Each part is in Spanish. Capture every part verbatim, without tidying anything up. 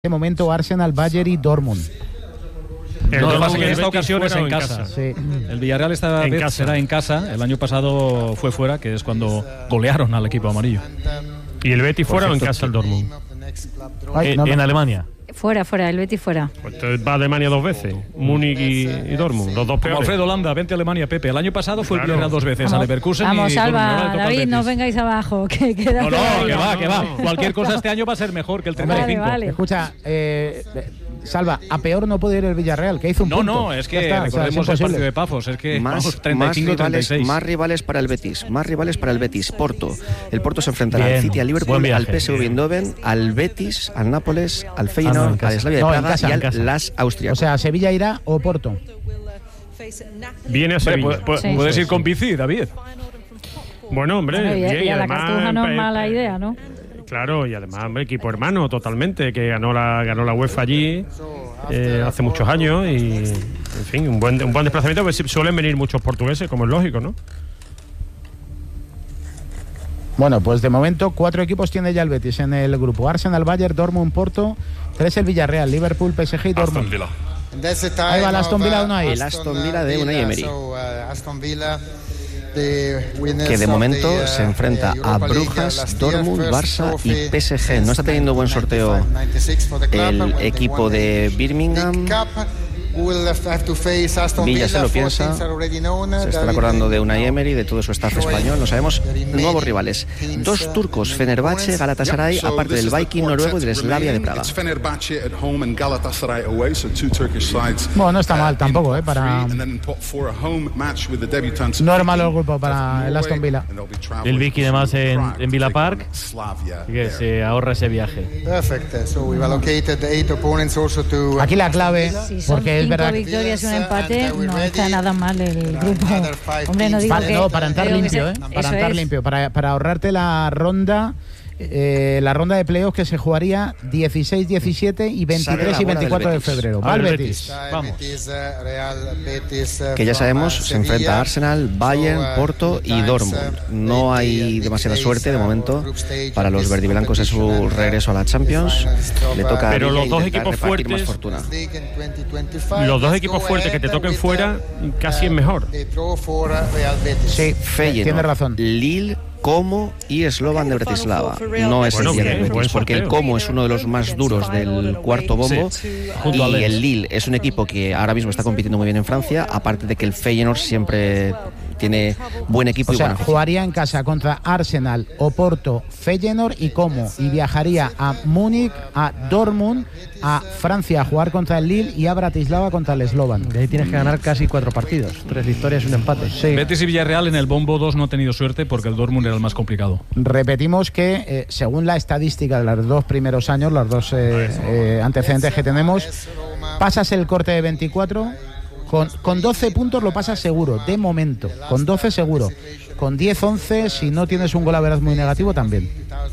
De momento Arsenal, Bayern y Dortmund. El no, pasa que en esta ocasión es en casa. casa. Sí. El Villarreal esta en vez casa. será en casa. El año pasado fue fuera, que es cuando golearon al equipo amarillo. ¿Y el Betis fuera o en casa el Dortmund? Ay, no, en no. Alemania. Fuera, fuera, el Betis fuera. Pues va a Alemania dos veces, Múnich y, y Dortmund, los dos peores. Como Alfredo Landa, vente a Alemania, Pepe. El año pasado fue claro. el Villarreal dos veces, vamos, a Leverkusen vamos, y Salva, David, no vengáis abajo. Que queda no, no, que, que va, que va. No. Cualquier cosa este año va a ser mejor que el treinta y cinco. Vale, vale. Escucha, eh, Salva, a peor no puede ir el Villarreal, que hizo un no, punto. No, no, es que está, recordemos o sea, es el partido de Pafos, es que más, vamos, treinta y cinco, más, rivales, treinta y seis. más rivales para el Betis, más rivales para el Betis. Porto. El Porto se enfrentará Bien, al City, al Liverpool, al P S V Eindhoven, al Betis, al Nápoles, al Feyenoord, ah, no, al Slavia de no, Praga casa, y al Las Austria. O sea, Sevilla irá o Porto. Viene a Sevilla. Pu pu sí, puedes sí, ir sí. con bici, David. Bueno, hombre, bueno, y, bien, y a la además, Cartuja no es eh, mala idea, ¿no? Claro, y además, hombre, equipo hermano totalmente, que ganó la ganó la UEFA allí eh, hace muchos años y, en fin, un buen, un buen desplazamiento, porque suelen venir muchos portugueses, como es lógico, ¿no? Bueno, pues de momento cuatro equipos tiene ya el Betis en el grupo: Arsenal, Bayern, Dortmund, Porto, tres el Villarreal, Liverpool, P S G y Dortmund. Ahí va el Aston Villa de Unai. El Aston Villa de Unai Emery, que de momento se enfrenta a Brujas, Dortmund, Barça y P S G. No está teniendo buen sorteo el equipo de Birmingham. Villa se lo piensa, se están acordando de Unai Emery, de todo su staff español. No sabemos. Nuevos rivales: dos turcos, Fenerbahce, Galatasaray, aparte del Viking noruego y del Slavia de Praga. Bueno, no está mal tampoco, ¿eh? Para... No es malo el grupo para el Aston Villa. El Viking además en, en Villa Park, que se ahorra ese viaje. Aquí la clave, porque es verdad. Cinco victorias y un empate, no está nada mal el grupo. Hombre, no digo para, que... No, para entrar limpio, ¿eh? Para entrar es. limpio, para, para ahorrarte la ronda... Eh, la ronda de playoffs que se jugaría dieciséis, diecisiete y veintitrés y veinticuatro de febrero. Va el Betis. Vamos. Que ya sabemos, se enfrenta a Arsenal, Bayern, Porto y Dortmund. No hay demasiada suerte de momento para los verdiblancos en su regreso a la Champions. Le toca Pero a los dos equipos fuertes, los dos equipos fuertes que te toquen fuera, casi es mejor. Sí, Feyenoord, tiene razón. Lille, Como y Slovan de Bratislava. No es bueno, el bien, Betis, porque el Como es uno de los más duros del cuarto bombo, sí, y el Lille es un equipo que ahora mismo está compitiendo muy bien en Francia, aparte de que el Feyenoord siempre tiene buen equipo. O y sea, buena jugaría en casa contra Arsenal, Oporto, Feyenoord y Como, y viajaría a Múnich, a Dortmund, a Francia a jugar contra el Lille y a Bratislava contra el Slovan. De ahí tienes que ganar casi cuatro partidos, tres victorias y un empate. Sí. Betis y Villarreal en el bombo dos no ha tenido suerte porque el Dortmund era el más complicado. Repetimos que eh, según la estadística de los dos primeros años, los dos eh, eh, antecedentes que tenemos, pasas el corte de veinticuatro, con, con doce puntos lo pasas seguro, de momento, con doce seguro, con diez, once, si no tienes un gol a veras muy negativo también.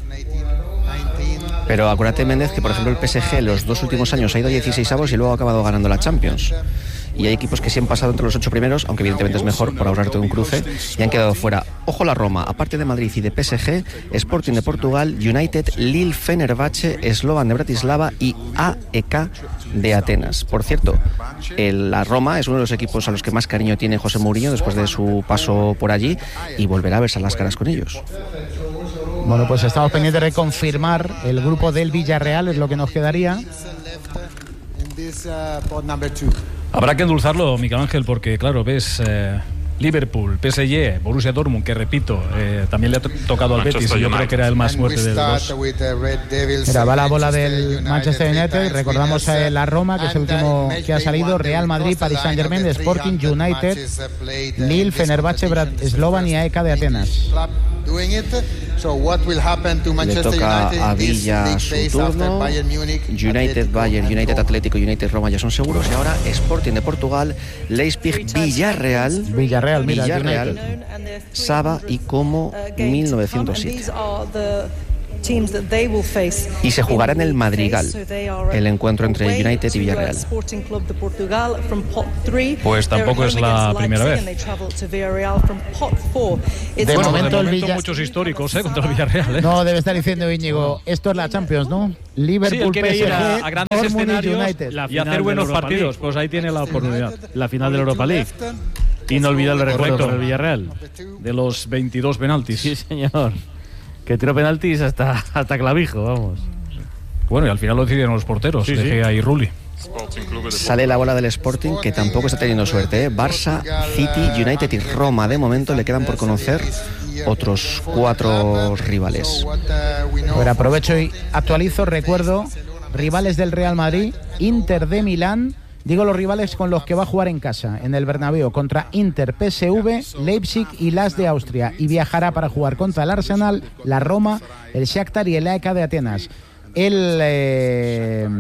Pero acuérdate, Méndez, que por ejemplo el P S G los dos últimos años ha ido a dieciseisavos y luego ha acabado ganando la Champions. Y hay equipos que sí han pasado entre los ocho primeros, aunque evidentemente es mejor por ahorrarte un cruce, y han quedado fuera. Ojo la Roma, aparte de Madrid y de P S G, Sporting de Portugal, United, Lille, Fenerbahce, Slovan de Bratislava y A E K de Atenas. Por cierto, el, la Roma es uno de los equipos a los que más cariño tiene José Mourinho después de su paso por allí, y volverá a verse las caras con ellos. Bueno, pues estamos pendientes de confirmar el grupo del Villarreal, es lo que nos quedaría. Habrá que endulzarlo, Miguel Ángel, porque claro, ves eh, Liverpool, P S G, Borussia Dortmund, que repito, eh, también le ha to tocado al Betis, y yo creo que era el más fuerte de los dos. Mira, va la bola del Manchester United, recordamos a la Roma, que es el último que ha salido, Real Madrid, Paris Saint-Germain, Sporting, United, Lille, Fenerbahce, Slovan y A E K de Atenas. Le toca a Villa su turno. United, Bayern, United Atlético, United Roma ya son seguros. Y ahora Sporting de Portugal, Leipzig, Villarreal, Villarreal, mira, Villarreal, Saba y Como mil novecientos siete. Y se jugará en el Madrigal el encuentro entre United y Villarreal. Pues tampoco es la primera vez. De bueno, momento, de el momento Villa... muchos históricos ¿eh? contra el Villarreal. ¿eh? No, debe estar diciendo Íñigo, esto es la Champions, ¿no? Liverpool, sí, él quiere P S G, ir a, a grandes Dortmund y escenarios United. La y hacer buenos partidos. Pues ahí tiene la oportunidad. La final de la Europa League. Inolvidable recuerdo para el Villarreal. De los veintidós penaltis. Sí, señor. Que tiró penaltis hasta, hasta clavijo, vamos. Bueno, y al final lo decidieron los porteros, sí, De sí. Gea y Rulli. Sale la bola del Sporting, que tampoco está teniendo suerte, ¿eh? Barça, City, United y Roma. De momento le quedan por conocer otros cuatro rivales. A ver, aprovecho y actualizo, recuerdo, rivales del Real Madrid, Inter de Milán. Digo los rivales con los que va a jugar en casa, en el Bernabéu, contra Inter, P S V, Leipzig y L A S de Austria. Y viajará para jugar contra el Arsenal, la Roma, el Shakhtar y el A E K de Atenas. El... Eh,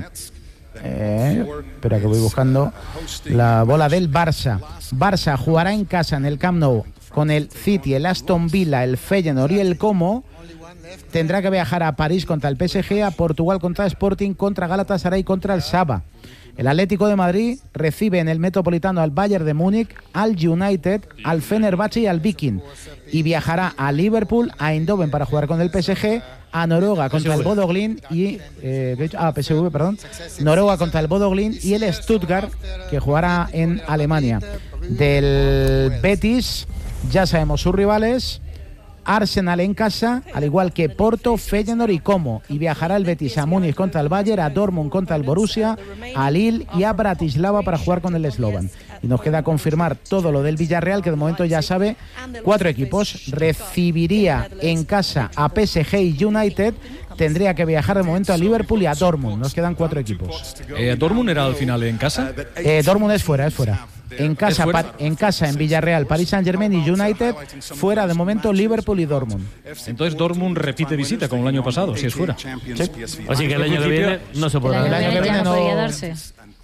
eh, espera que voy buscando la bola del Barça. Barça jugará en casa en el Camp Nou con el City, el Aston Villa, el Feyenoord y el Como. Tendrá que viajar a París contra el P S G, a Portugal contra Sporting, contra Galatasaray y contra el Saba. El Atlético de Madrid recibe en el Metropolitano al Bayern de Múnich, al United, al Fenerbahce y al Viking. Y viajará a Liverpool, a Eindhoven para jugar con el P S G, a Noruega contra el Bodo Glimt y... Eh, ah, P S V, perdón. Noruega contra el Bodo Glimt y el Stuttgart, que jugará en Alemania. Del Betis, ya sabemos sus rivales... Arsenal en casa, al igual que Porto, Feyenoord y Como. Y viajará el Betis a Múnich contra el Bayern, a Dortmund contra el Borussia, a Lille y a Bratislava para jugar con el Slovan. Y nos queda confirmar todo lo del Villarreal, que de momento ya sabe, cuatro equipos. Recibiría en casa a P S G y United. Tendría que viajar de momento a Liverpool y a Dortmund. Nos quedan cuatro equipos. Eh, ¿Dortmund era al final en casa? Eh, Dortmund es fuera, es fuera. En casa, pa, en casa, en Villarreal, Paris Saint-Germain y United. Fuera de momento Liverpool y Dortmund. Entonces Dortmund repite visita como el año pasado, si es fuera. Sí. Así que el año que viene no se podrá. El año que viene no podría darse.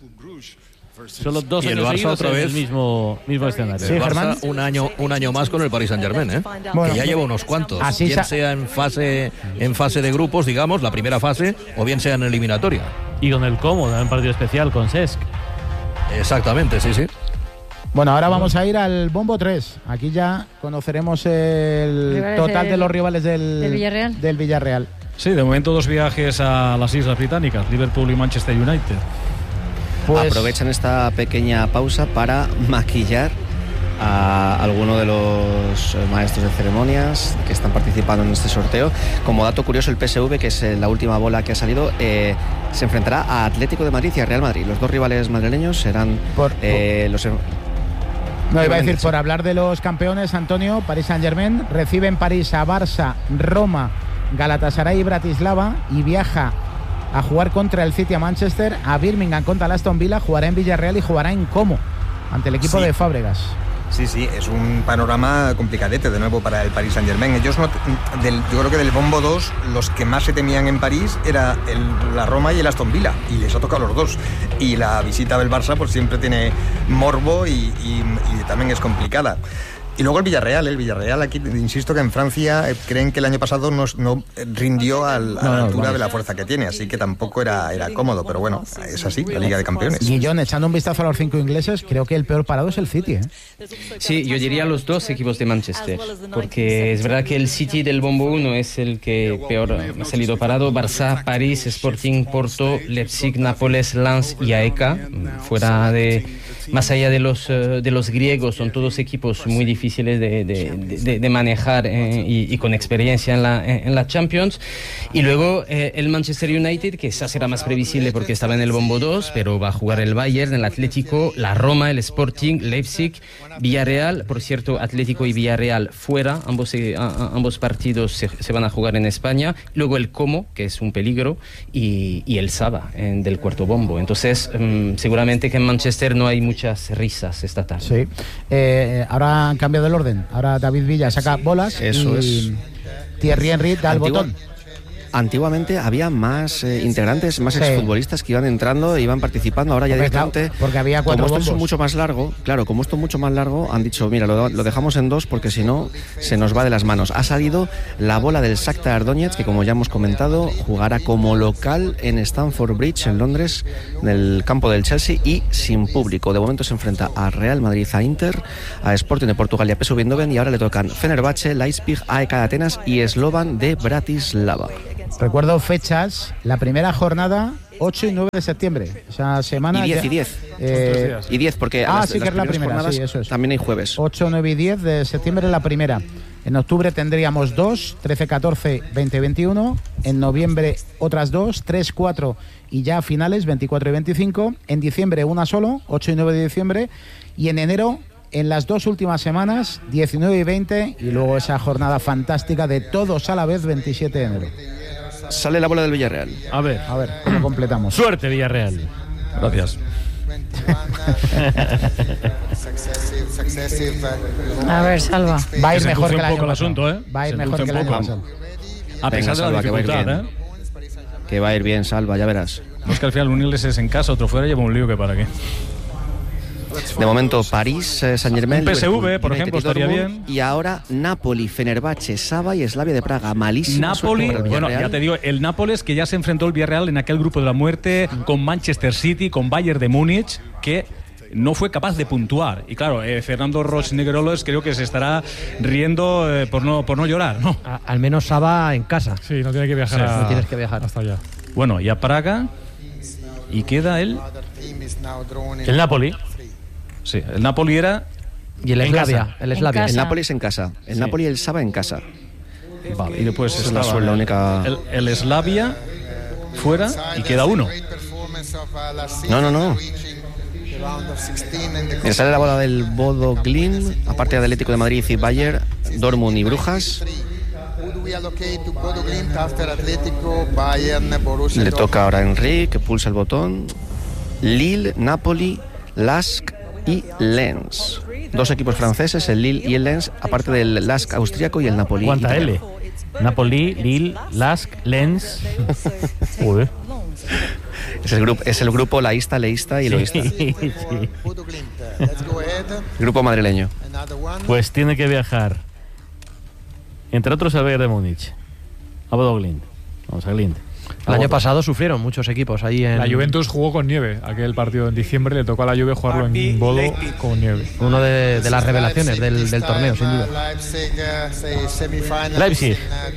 Son los dos y el años Barça seguidos otra en vez el mismo, mismo escenario. Sí, el Barça Germán. un año un año más con el Paris Saint-Germain, ¿eh? Bueno, que ya lleva unos cuantos, así bien sa- sea en fase en fase de grupos, digamos, la primera fase, o bien sea en eliminatoria. Y con el Como, en partido especial con Cesc. Exactamente, sí, sí. Bueno, ahora vamos a ir al Bombo tres. Aquí ya conoceremos el Rivales total del- de los rivales del, del Villarreal. del Villarreal. Sí, de momento dos viajes a las Islas Británicas, Liverpool y Manchester United. Pues, Aprovechan esta pequeña pausa para maquillar a alguno de los maestros de ceremonias que están participando en este sorteo. Como dato curioso, el P S V, que es la última bola que ha salido, eh, se enfrentará a Atlético de Madrid y a Real Madrid. Los dos rivales madrileños serán Por- eh, los... no, iba a decir, por hablar de los campeones, Antonio, Paris Saint-Germain recibe en París a Barça, Roma, Galatasaray y Bratislava y viaja a jugar contra el City a Manchester, a Birmingham contra el Aston Villa, jugará en Villarreal y jugará en Como ante el equipo Sí. de Fábregas. Sí, sí, es un panorama complicadete de nuevo para el Paris Saint-Germain. Ellos no, del, yo creo que del Bombo dos, los que más se temían en París era el, la Roma y el Aston Villa, y les ha tocado los dos. Y la visita del Barça pues siempre tiene morbo y, y, y también es complicada. Y luego el Villarreal, el Villarreal aquí, insisto que en Francia eh, creen que el año pasado no, no rindió al, a No, la no, altura vale. de la fuerza que tiene, así que tampoco era, era cómodo, pero bueno, es así, la Liga de Campeones. Guillón, echando un vistazo a los cinco ingleses, creo que el peor parado es el City, ¿eh? Sí, yo diría los dos equipos de Manchester, porque es verdad que el City del Bombo uno es el que peor ha salido parado. Barça, París, Sporting, Porto, Leipzig, Nápoles, Lens y A E K, fuera de... Más allá de los, uh, de los griegos, son todos equipos muy difíciles de, de, de, de manejar eh, y, y con experiencia en la, en la Champions. Y luego eh, el Manchester United, que esa será más previsible porque estaba en el Bombo dos, pero va a jugar el Bayern, el Atlético, la Roma, el Sporting, Leipzig, Villarreal. Por cierto, Atlético y Villarreal fuera, ambos, eh, a, a, ambos partidos se, se van a jugar en España. Luego el Como, que es un peligro, y, y el Saba en, del cuarto bombo. Entonces, um, seguramente que en Manchester no hay muchas risas esta tarde. Sí. Eh, ahora han cambiado el orden. Ahora David Villa saca bolas Eso y Thierry Henry da el Antigua- botón. Antiguamente había más eh, integrantes, más sí. exfutbolistas que iban entrando e iban participando. Ahora ya porque directamente, claro, porque había cuatro como esto bombos. es mucho más largo, claro, como esto es mucho más largo, han dicho, mira, lo, lo dejamos en dos porque si no se nos va de las manos. Ha salido la bola del Shakhtar Donetsk, que como ya hemos comentado, jugará como local en Stamford Bridge, en Londres, en el campo del Chelsea y sin público. De momento se enfrenta a Real Madrid, a Inter, a Sporting de Portugal y a P S V Eindhoven, y ahora le tocan Fenerbahce, Leipzig, A E K de Atenas y Slovan de Bratislava. Recuerdo fechas, la primera jornada ocho y nueve de septiembre, esa semana. Y diez, ya, y diez. Eh, y diez, porque ah, las, sí que las es la primera, sí, eso es. También hay jueves. ocho, nueve y diez de septiembre la primera. En octubre tendríamos dos, trece, catorce, veinte, veintiuno. En noviembre otras dos, tres, cuatro y ya finales, veinticuatro y veinticinco. En diciembre una solo, ocho y nueve de diciembre. Y en enero, en las dos últimas semanas, diecinueve y veinte. Y luego esa jornada fantástica de todos a la vez, veintisiete de enero. Sale la bola del Villarreal. A ver, a ver, ¿cómo completamos? Suerte, Villarreal. Gracias. A ver, Salva. Va a ir mejor que el año pasado. Asunto, ¿eh? Va a ir se mejor que el año pasado. A pesar de la dificultad, que ¿eh? Que va a ir bien, Salva, ya verás. No es que al final unirles es en casa, otro fuera, lleva un lío que para qué. De momento París, eh, Saint Germain, un P S V, Liverpool, por United ejemplo, estaría Dortmund, bien. Y ahora Napoli, Fenerbahce, Saba y Slavia de Praga. Malísimo. Napoli, bueno, ya te digo, el Nápoles que ya se enfrentó al Villarreal en aquel grupo de la muerte con Manchester City, con Bayern de Múnich, que no fue capaz de puntuar. Y claro, eh, Fernando Roch-Negrolos creo que se estará riendo eh, por no por no llorar, ¿no? A, al menos Saba en casa. Sí, no tiene que viajar. Sí, a, no tienes que viajar hasta allá. Bueno, y a Praga y queda el el Napoli. Sí, el Napoli era y el Slavia, el Slavia. El Napoli es en casa. El sí. Napoli y el Saba en casa. Vale, y después es la, la única. El, el Slavia fuera y queda uno. No, no, no. Me sale la bola del Bodo Glimt, aparte de Atlético de Madrid y Bayern, Dortmund y Brujas. Le toca ahora a Henry, que pulsa el botón. Lille, Napoli, Lask y Lens. Dos equipos franceses, el Lille y el Lens, aparte del Lask austriaco y el Napoli. ¿Cuánta L? Napoli, Lille, Lask, Lens. Uy. Es el grupo, es el grupo laísta, leísta y loísta. Sí, sí. Grupo madrileño. Pues tiene que viajar, entre otros, a Bayern de Múnich, a Bodo Glimt. Vamos a Glimt. El año pasado sufrieron muchos equipos ahí en... La Juventus jugó con nieve. Aquel partido en diciembre le tocó a la Juve jugarlo en Bodo con nieve. Uno de, de las revelaciones del, del torneo, sin duda. Leipzig.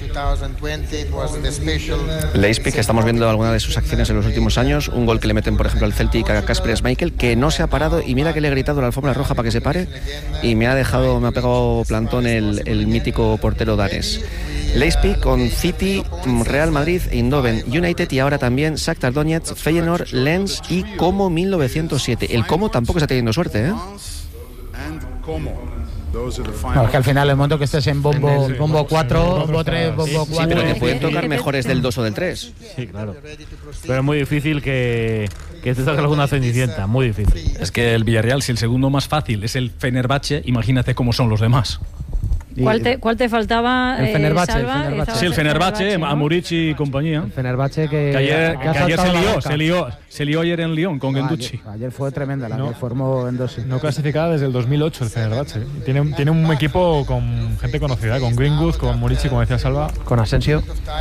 Leipzig, que estamos viendo algunas de sus acciones en los últimos años. Un gol que le meten, por ejemplo, al Celtic a Kasper Schmeichel, que no se ha parado. Y mira que le he gritado a la alfombra roja para que se pare. Y me ha dejado, me ha pegado plantón el, el mítico portero danés. Leipzig con City, Real Madrid, Eindhoven United y ahora también Shakhtar Donetsk, Feyenoord, Lens y Como mil novecientos siete. El Como tampoco está teniendo suerte, ¿eh? No, es que al final, el momento que estés en bombo, sí, bombo cuatro, bombo tres, bombo Sí, cuatro. pero te pueden tocar mejores del dos o del tres. Sí, claro. Pero es muy difícil que, que te toque alguna cenicienta, muy difícil. Es que el Villarreal, si el segundo más fácil es el Fenerbahce, imagínate cómo son los demás. ¿Cuál te, cuál te faltaba? El eh, Fenerbahce, Salva? el Fenerbahce. Sí, el Fenerbahce, ¿no? Amurici y compañía. El Fenerbahce que, Que ayer, que ha que ayer se saltado la lió, banca. se lió, se lió ayer en Lyon con No, Guendouzi. ayer, ayer fue tremenda la No. que formó en dos. No clasificada desde el dos mil ocho el Fenerbahce. Tiene, tiene un equipo con gente conocida, con Greenwood, con Murici, como decía Salva. Con Asensio.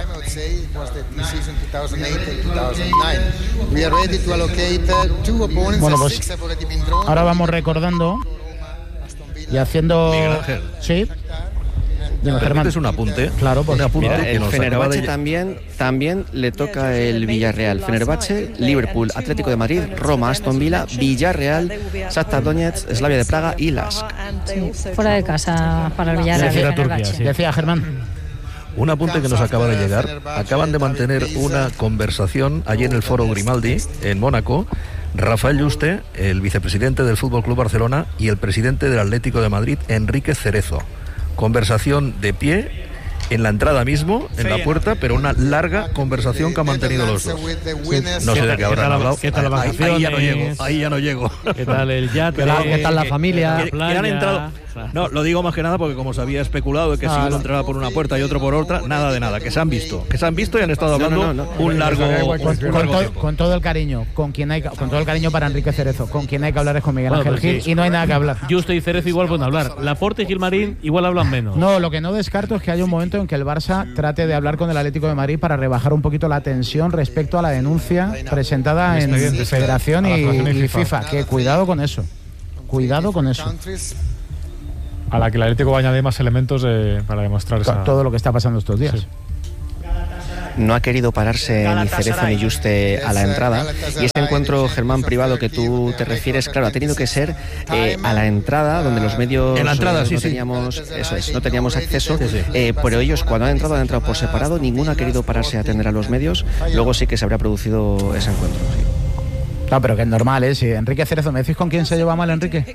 Bueno, pues ahora vamos recordando y haciendo... Miguel Ángel. Sí. Dime, Germán. ¿Permites un apunte? Claro, por un apunte Mira, que el nos acaba Fenerbahce de... también, también le toca el Villarreal. Fenerbahce, Liverpool, Atlético de Madrid, Roma, Aston Villa, Villarreal, Shakhtar Donetsk, Slavia de Praga y Lask. Sí, fuera de casa para el Villarreal. Decía y Turquía, Fenerbahce. sí. Decía Germán. Un apunte que nos acaba de llegar. Acaban de mantener una conversación allí en el Foro Grimaldi, en Mónaco, Rafael Yuste, el vicepresidente del Fútbol Club Barcelona, y el presidente del Atlético de Madrid, Enrique Cerezo. Conversación de pie, en la entrada mismo, en la puerta, pero una larga conversación que han mantenido los dos. No sé de qué habrán hablado. ¿Qué tal las Ahí, ahí ya no vacaciones? llego, ahí ya no llego. ¿Qué tal el yate? ¿Qué tal, qué tal la familia? Que, que han entrado, No, lo digo más que nada porque como se había especulado de que no, si uno no. entraba por una puerta y otro por otra, nada de nada, que se han visto, que se han visto y han estado hablando No, no, no, no. un largo, un Con, con largo to- tiempo. con todo el cariño, con quien hay que- con todo el cariño para Enrique Cerezo, con quien hay que hablar es con Miguel Bueno, Ángel pero Gil sí. y no hay nada que hablar. Juste y Cerezo igual pueden hablar. Laporte y Gilmarín igual hablan menos. No, lo que no descarto es que haya un momento en que el Barça trate de hablar con el Atlético de Madrid para rebajar un poquito la tensión respecto a la denuncia presentada en expediente, sí. Federación A la y, Federación y y FIFA. FIFA. Que cuidado con eso. Cuidado con eso. A la que el Atlético va a añadir más elementos eh, para demostrar esa... Con todo lo que está pasando estos días. Sí. No ha querido pararse ni Cerezo ni Juste a la entrada. Y ese encuentro, Germán, privado que tú te refieres, claro, ha tenido que ser eh, a la entrada, donde los medios En la entrada, eh, sí, no sí. teníamos, eso es, no teníamos acceso. Sí, sí. Eh, pero ellos, cuando han entrado, han entrado por separado. Ninguno ha querido pararse a atender a los medios. Luego sí que se habrá producido ese encuentro. Sí. No, pero que es normal, ¿eh? Si Enrique Cerezo, ¿me decís con quién se lleva mal Enrique?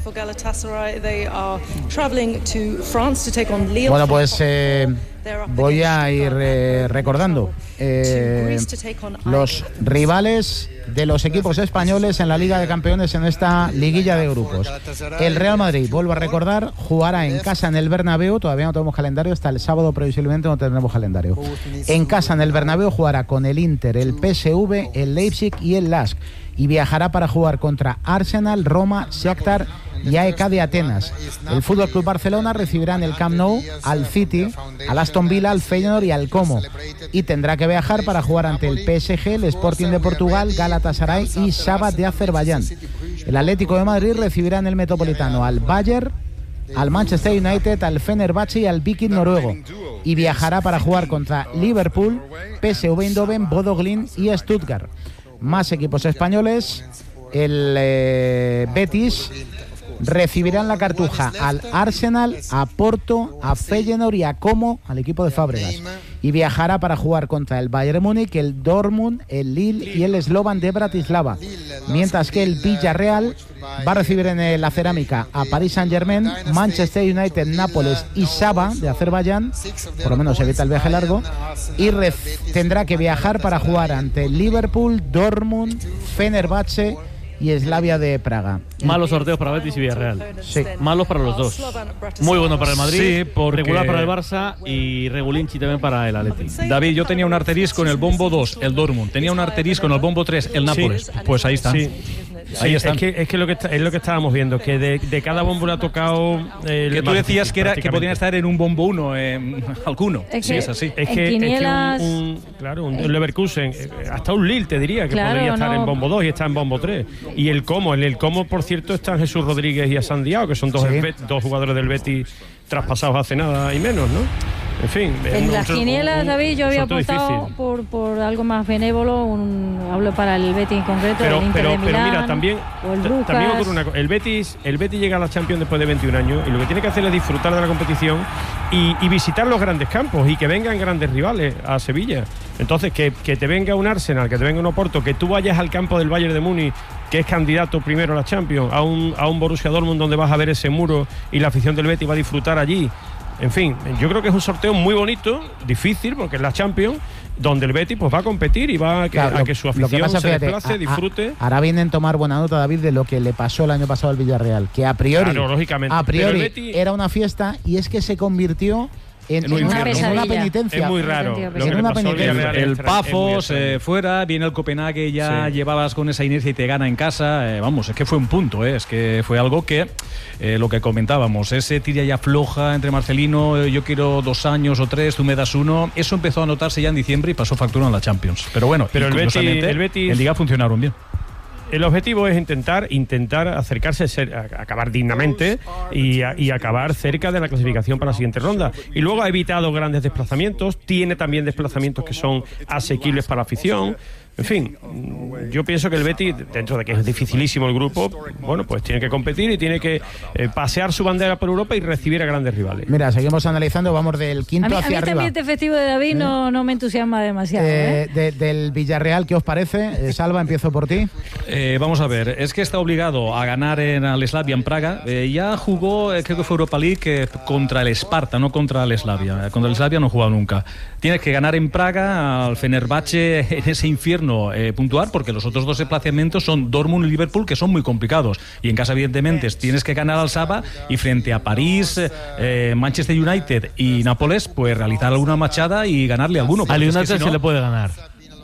Bueno, pues eh, voy a ir eh, recordando eh, los rivales de los equipos españoles en la Liga de Campeones en esta liguilla de grupos. El Real Madrid, vuelvo a recordar, jugará en casa en el Bernabéu. Todavía no tenemos calendario, hasta el sábado previsiblemente no tendremos calendario. En casa en el Bernabéu jugará con el Inter, el P S V, el Leipzig y el Lask, y viajará para jugar contra Arsenal, Roma, Shakhtar y A E K de Atenas. El F C Barcelona recibirá en el Camp Nou al City, al Aston Villa, al Feyenoord y al Como, y tendrá que viajar para jugar ante el P S G, el Sporting de Portugal, Galatasaray y Shabak de Azerbaiyán. El Atlético de Madrid recibirá en el Metropolitano al Bayern, al Manchester United, al Fenerbahce y al Viking noruego, y viajará para jugar contra Liverpool, P S V Eindhoven, Bodo Glimt y Stuttgart. Más equipos españoles. El eh, Betis recibirá en la Cartuja al Arsenal, a Porto, a Feyenoord y a Como, al equipo de Fábregas, y viajará para jugar contra el Bayern Múnich, el Dortmund, el Lille y el Slovan de Bratislava, mientras que el Villarreal va a recibir en la Cerámica a Paris Saint-Germain, Manchester United, Nápoles y Shabak de Azerbaiyán, por lo menos evita el viaje largo, y tendrá que viajar para jugar ante Liverpool, Dortmund, Fenerbahce y Slavia de Praga. Malos sorteos para Betis y Villarreal. Sí. Malos para los dos. Muy bueno para el Madrid, Sí, porque- regular para el Barça y regulinchi también para el Atleti. David, yo tenía un asterisco en el bombo dos, el Dortmund. Tenía un asterisco en el bombo tres, el Nápoles. Pues ahí está. Sí. Ahí Sí, están. es que, es que lo que está- es lo que estábamos viendo, que de, de cada bombo le ha tocado. eh, Que tú más decías difícil, que, era, que prácticamente. podían estar en un bombo uno, eh, alguno. Es Sí, que- es así. Es En que, es que quinielas- un, un- claro, un Leverkusen, eh, hasta un Lille te diría que Claro, podría estar no. en bombo dos y está en bombo tres. Y el Como, en el Como, por cierto, están Jesús Rodríguez y Asan Diao, que son dos, Sí. Bet- dos jugadores del Betis traspasados hace nada y menos, ¿no? En fin. es En un- las un- quinielas, un David, yo había sorteo apostado difícil. por, por algo más benévolo, un, hablo para el Betis en concreto, Pero, el Inter pero, de pero Milán, mira, también, o el ta- Brujas. también ocurre una cosa. El Betis, el Betis llega a la Champions después de veintiún años y lo que tiene que hacer es disfrutar de la competición y, y visitar los grandes campos y que vengan grandes rivales a Sevilla. Entonces, que, que te venga un Arsenal, que te venga un Oporto, que tú vayas al campo del Bayern de Múnich, que es candidato primero a la Champions, a un, a un Borussia Dortmund donde vas a ver ese muro y la afición del Betis va a disfrutar allí. En fin, yo creo que es un sorteo muy bonito, difícil, porque es la Champions, donde el Betis pues va a competir y va a que, Claro, a lo- que su lo afición que pasa, se fíjate, desplace, a- a- disfrute. Ahora vienen a tomar buena nota, David, de lo que le pasó el año pasado al Villarreal, que a priori, Claro, lógicamente. a priori Pero el Betis- era una fiesta y es que se convirtió en, En un en una, infierno. en una Pesadilla. penitencia. Es muy raro. En Lo que una le pasó al penitencia. Villarreal El es tra- es muy Pafos extraño. eh, fuera, viene el Copenhague, ya Sí. llevabas con esa inercia y te gana en casa. eh, vamos, es que fue un punto, eh, es que fue algo que, eh, lo que comentábamos, ese tira ya floja entre Marcelino, eh, yo quiero dos años o tres, tú me das uno. Eso empezó a notarse ya en diciembre y pasó factura en la Champions. Pero bueno, Pero y el Betis- curiosamente, el Betis- en Liga funcionaron bien. El objetivo es intentar intentar acercarse, ser- a- acabar dignamente y, a- y acabar cerca de la clasificación para la siguiente ronda. Y luego ha evitado grandes desplazamientos, tiene también desplazamientos que son asequibles para la afición. En fin, yo pienso que el Betis, dentro de que es dificilísimo el grupo, bueno, pues tiene que competir y tiene que eh, pasear su bandera por Europa y recibir a grandes rivales. Mira, seguimos analizando, vamos del A quinto mí, a hacia mí arriba. también este festivo de David no, no me entusiasma demasiado. Eh, ¿eh? de- del Villarreal, ¿qué os parece? Eh, Salva, empiezo por ti. Eh, vamos a ver, es que está obligado a ganar en el Slavia en Praga. Eh, ya jugó, eh, creo que fue Europa League, eh, contra el Sparta, no contra el Slavia. Eh, contra el Slavia no ha jugado nunca. Tienes que ganar en Praga al Fenerbahce en ese infierno bueno eh, puntuar, porque los otros dos desplazamientos son Dortmund y Liverpool, que son muy complicados. Y en casa, evidentemente, tienes que ganar al Saba, y frente a París, eh, Manchester United y Nápoles, pues realizar alguna machada y ganarle a alguno. Al United es que si no, se le puede ganar.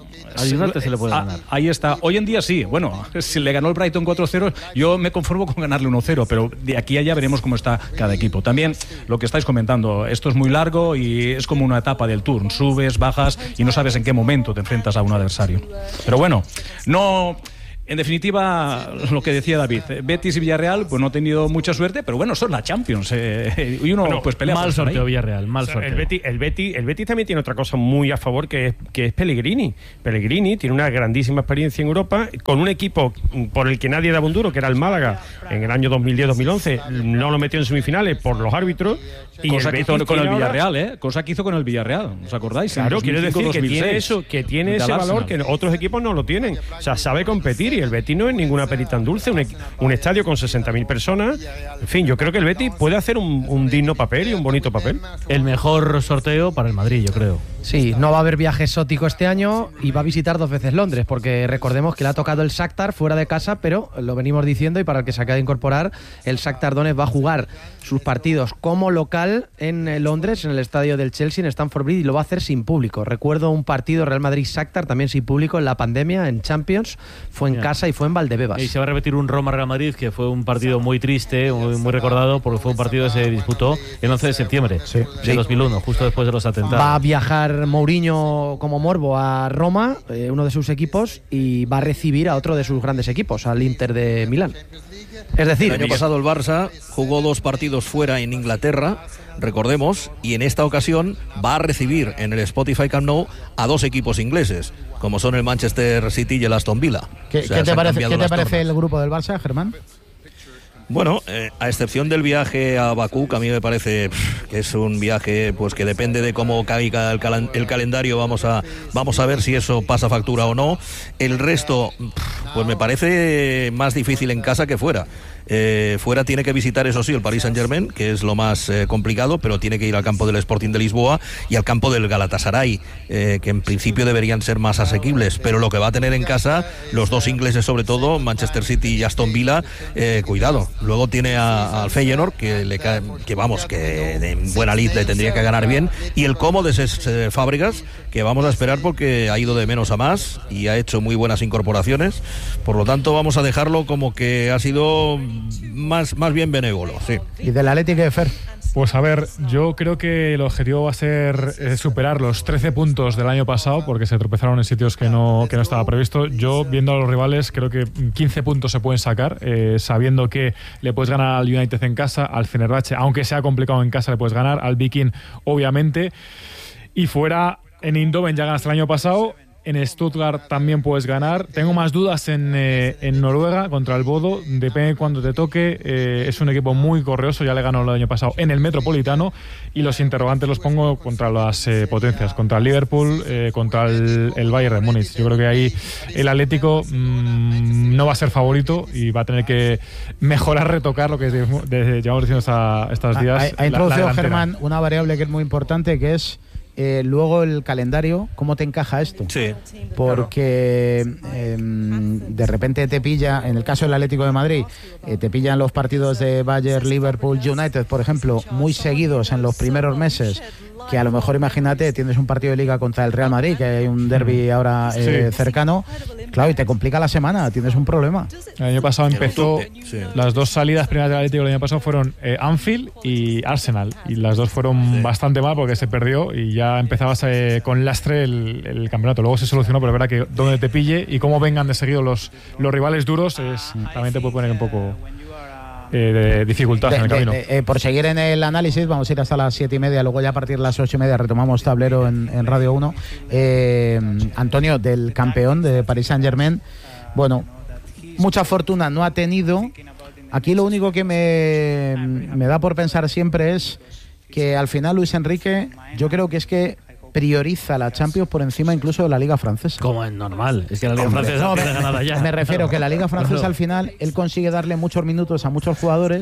Al United se le puede ganar. Ahí está. Hoy en día sí. Bueno, si le ganó el Brighton cuatro cero, yo me conformo con ganarle uno cero, pero de aquí a allá veremos cómo está cada equipo. También lo que estáis comentando, esto es muy largo y es como una etapa del Tour. Subes, bajas y no sabes en qué momento te enfrentas a un adversario. Pero bueno, no... En definitiva, lo que decía David, Betis y Villarreal pues no han tenido mucha suerte, pero bueno, son la Champions. Eh, y uno bueno, pues pelea mal por sorteo ahí. Villarreal, mal O sea, sorteo. El Betis, el, Betis, el Betis también tiene otra cosa muy a favor, que es, que es Pellegrini. Pellegrini tiene una grandísima experiencia en Europa, con un equipo por el que nadie daba un duro, que era el Málaga, en el año dos mil diez dos mil once. No lo metió en semifinales por los árbitros. Y cosa el que hizo Betis con el tiene ahora- Villarreal, ¿eh? Cosa que hizo con el Villarreal, ¿os acordáis? Claro, quiero decir que tiene eso, que tiene ese valor que no. otros equipos no lo tienen. O sea, sabe competir, y el Betis no es ninguna perita tan dulce, un, un estadio con sesenta mil personas. En fin, yo creo que el Betis puede hacer un, un digno papel y un bonito papel. El mejor sorteo para el Madrid, yo creo. Sí, no va a haber viaje exótico este año y va a visitar dos veces Londres, porque recordemos que le ha tocado el Shakhtar fuera de casa, pero lo venimos diciendo, y para el que se acaba de incorporar, el Shakhtar Donetsk va a jugar sus partidos como local en eh, Londres, en el estadio del Chelsea, en Stamford Bridge, y lo va a hacer sin público. Recuerdo un partido Real Madrid-Shakhtar también sin público en la pandemia, en Champions, fue en Bien. casa y fue en Valdebebas. Y se va a repetir un Roma-Real Madrid, que fue un partido muy triste, muy, muy recordado, porque fue un partido que se disputó el once de septiembre Sí. de Sí. dos mil uno, justo después de los atentados. Va a viajar Mourinho como morbo a Roma, eh, uno de sus equipos, y va a recibir a otro de sus grandes equipos, al Inter de Milán. Es decir, El año pasado el Barça jugó dos partidos fuera en Inglaterra, recordemos, y en esta ocasión va a recibir en el Spotify Camp Nou a dos equipos ingleses, como son el Manchester City y el Aston Villa. ¿Qué, O sea, qué se te han parece, cambiado ¿qué te las parece tornas. el grupo del Barça, Germán? Bueno, eh, a excepción del viaje a Bakú, que a mí me parece pff, que es un viaje pues que depende de cómo caiga el, calen- el calendario, vamos a vamos a ver si eso pasa factura o no. El resto, pff, pues me parece más difícil en casa que fuera. Eh, fuera tiene que visitar, eso sí, el Paris Saint-Germain, que es lo más eh, complicado, pero tiene que ir al campo del Sporting de Lisboa y al campo del Galatasaray, eh, que en principio deberían ser más asequibles, pero lo que va a tener en casa, los dos ingleses sobre todo, Manchester City y Aston Villa, eh, cuidado. Luego tiene a- al Feyenoord, que, le cae, que vamos, que en buena lid le tendría que ganar bien, y el Como de Ses- eh, Fábregas, que vamos a esperar porque ha ido de menos a más y ha hecho muy buenas incorporaciones, por lo tanto vamos a dejarlo como que ha sido más, más bien benévolo, sí. ¿Y del Atlético de Fer? Pues a ver, yo creo que el objetivo va a ser eh, superar los trece puntos del año pasado, porque se tropezaron en sitios que no, que no estaba previsto. Yo, viendo a los rivales, creo que quince puntos se pueden sacar, eh, sabiendo que le puedes ganar al United en casa, al Fenerbahce, aunque sea complicado en casa, le puedes ganar, al Viking, obviamente. Y fuera, en Eindhoven ya ganaste el año pasado. En Stuttgart también puedes ganar. Tengo más dudas en, eh, en Noruega contra el Bodo. Depende de cuándo te toque. Eh, es un equipo muy correoso. Ya le ganó el año pasado en el Metropolitano. Y los interrogantes los pongo contra las eh, potencias. Contra el Liverpool, eh, contra el, el Bayern de Múnich. Yo creo que ahí el Atlético mmm, no va a ser favorito y va a tener que mejorar, retocar lo que de, de, llevamos diciendo esta, estos días. Ha, ha la- la introducido delantera. Germán una variable que es muy importante, que es eh, luego el calendario. ¿Cómo te encaja esto? Sí. Porque eh, de repente te pilla, en el caso del Atlético de Madrid, eh, te pillan los partidos de Bayern, Liverpool, United, por ejemplo, muy seguidos en los primeros meses, que a lo mejor, imagínate, tienes un partido de Liga contra el Real Madrid, que hay un derbi ahora eh, Sí. cercano, claro, y te complica la semana, tienes un problema. El año pasado empezó, Sí. las dos salidas primeras del Atlético el año pasado fueron eh, Anfield y Arsenal, y las dos fueron bastante mal porque se perdió y ya empezabas eh, con lastre el, el campeonato. Luego se solucionó, pero es verdad que donde te pille y cómo vengan de seguido los, los rivales duros es, también te puede poner un poco eh, de dificultad en De- el de- camino. de- eh, por seguir en el análisis, vamos a ir hasta las siete y media, luego ya a partir de las ocho y media retomamos tablero en, en Radio uno. Eh, Antonio, del campeón de Paris Saint-Germain, bueno, mucha fortuna no ha tenido. Aquí lo único que me, me da por pensar siempre es que al final Luis Enrique, yo creo que es que prioriza la Champions por encima incluso de la Liga Francesa. Como es normal, es que la Liga Hombre, Francesa no, tiene me, ganada ya. me refiero que la Liga Francesa Claro. al final él consigue darle muchos minutos a muchos jugadores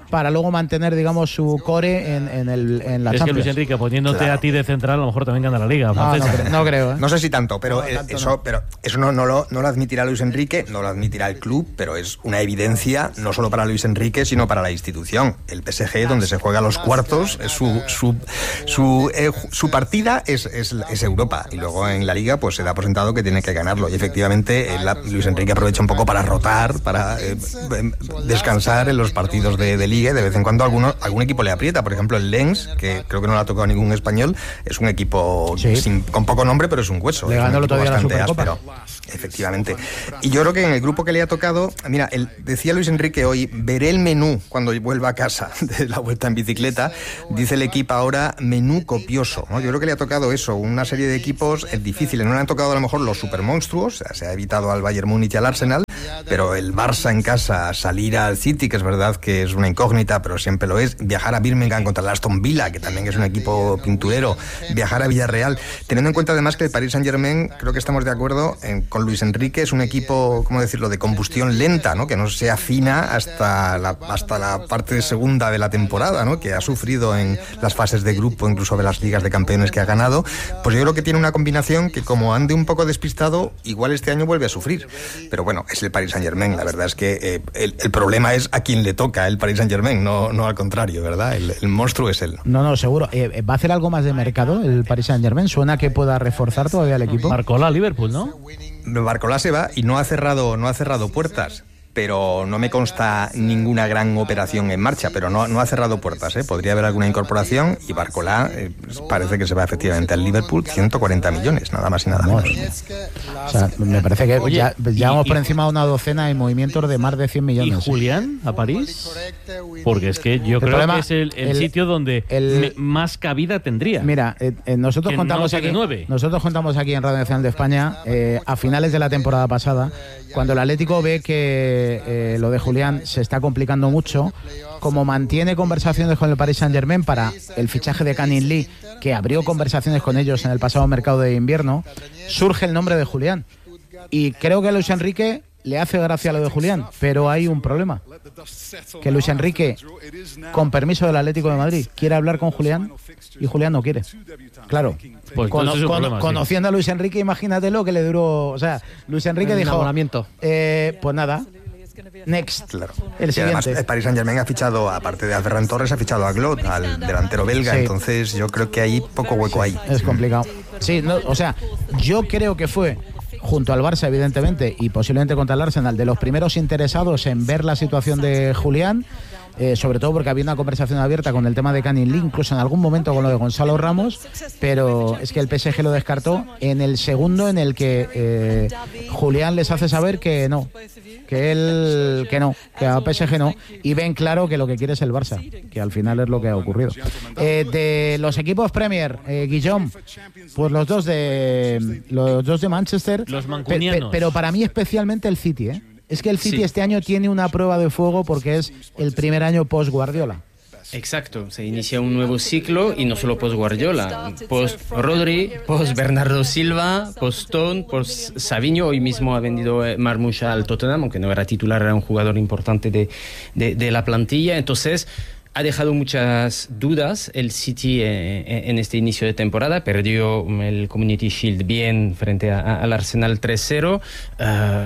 para luego mantener, digamos, su core en, en, el, en la es Champions. que Luis Enrique, poniéndote claro. a ti de central, a lo mejor también gana la Liga. No, no, creo, no creo. ¿eh? No sé si tanto, pero no, eh, tanto eso, no. pero eso no, no, lo, no lo admitirá Luis Enrique, no lo admitirá el club, pero es una evidencia no solo para Luis Enrique, sino para la institución. El P S G, donde se juega los cuartos, es su su su, eh, su partida es, es, es Europa, y luego en la Liga pues se da por sentado que tiene que ganarlo, y efectivamente eh, la, Luis Enrique aprovecha un poco para rotar, para eh, descansar en los partidos de, de Liga. De vez en cuando alguno, algún equipo le aprieta, por ejemplo el Lens, que creo que no le ha tocado ningún español, es un equipo sí. sin, con poco nombre, pero es un hueso. Le ganó el otro día la Supercopa. Áspero, efectivamente. Y yo creo que en el grupo que le ha tocado, mira, el, decía Luis Enrique hoy, veré el menú cuando vuelva a casa de la vuelta en bicicleta, dice el equipo ahora, menú copioso, ¿no? Yo creo que le ha tocado eso, una serie de equipos difíciles, no le han tocado a lo mejor los supermonstruos, o sea, se ha evitado al Bayern Múnich y al Arsenal, pero el Barça en casa, salir al City, que es verdad que es una incógnita, pero siempre lo es, viajar a Birmingham contra el Aston Villa, que también es un equipo pinturero, viajar a Villarreal, teniendo en cuenta además que el Paris Saint-Germain, creo que estamos de acuerdo en, con Luis Enrique, es un equipo, ¿cómo decirlo?, de combustión lenta, ¿no?, que no se afina hasta la, hasta la parte segunda de la temporada, ¿no?, que ha sufrido en las fases de grupo, incluso de las ligas de campeones que ha ganado. Pues yo creo que tiene una combinación que, como ande un poco despistado, igual este año vuelve a sufrir, pero bueno, es el Paris Saint-Germain, la verdad es que eh, el, el problema es a quien le toca el Paris Saint-Germain, no, no al contrario, ¿verdad? El, el monstruo es él. No, no, seguro. Eh, ¿Va a hacer algo más de mercado el Paris Saint-Germain? ¿Suena que pueda reforzar todavía el equipo? Barcola, Liverpool, ¿no? Barcola se va y no ha cerrado, no ha cerrado puertas, pero no me consta ninguna gran operación en marcha, pero no, no ha cerrado puertas, ¿eh? Podría haber alguna incorporación, y Barcola eh, parece que se va efectivamente al Liverpool, ciento cuarenta millones, nada más y nada menos. O sea, me parece que Oye, ya, ya vamos por encima de una docena de movimientos de más de cien millones. ¿Y Julián a París? Porque es que yo el creo problema, que es el, el, el sitio donde el, más cabida tendría. Mira, eh, eh, nosotros que contamos no aquí, nueve. nosotros contamos aquí en Radio Nacional de España eh, a finales de la temporada pasada, cuando el Atlético ve que Eh, lo de Julián se está complicando mucho, como mantiene conversaciones con el Paris Saint-Germain para el fichaje de Canning Lee, que abrió conversaciones con ellos en el pasado mercado de invierno, surge el nombre de Julián. Y creo que a Luis Enrique le hace gracia lo de Julián, pero hay un problema. Que Luis Enrique, con permiso del Atlético de Madrid, quiere hablar con Julián y Julián no quiere. Claro, pues con, con, problema, conociendo sí. a Luis Enrique, imagínate lo que le duró. O sea, Luis Enrique el dijo, eh, pues nada, next, claro. El y siguiente. Además, el Paris Saint-Germain ha fichado, aparte de a Ferran Torres, ha fichado a Glot, al delantero belga, sí. Entonces yo creo que hay poco hueco ahí. Es complicado. Sí, no, o sea, yo creo que fue, junto al Barça, evidentemente, y posiblemente contra el Arsenal, de los primeros interesados en ver la situación de Julián, eh, sobre todo porque había una conversación abierta con el tema de Canning Lee, incluso en algún momento con lo de Gonzalo Ramos, pero es que el P S G lo descartó en el segundo en el que eh, Julián les hace saber que no, que él que no, que a P S G no, y ven claro que lo que quiere es el Barça, que al final es lo que ha ocurrido. Eh, de los equipos Premier, eh, Guillaume, pues los dos de los dos de Manchester, los mancunianos. Pe, pe, pero para mí especialmente el City, ¿eh? Es que el City sí. este año tiene una prueba de fuego porque es el primer año post Guardiola. Exacto, se inicia un nuevo ciclo, y no solo post Guardiola, post Rodri, post Bernardo Silva, post Stone, post Savinho. Hoy mismo ha vendido Marmoush al Tottenham, aunque no era titular, era un jugador importante de, de, de la plantilla. Entonces ha dejado muchas dudas el City en este inicio de temporada. Perdió el Community Shield bien frente a, a, al Arsenal tres cero. Uh,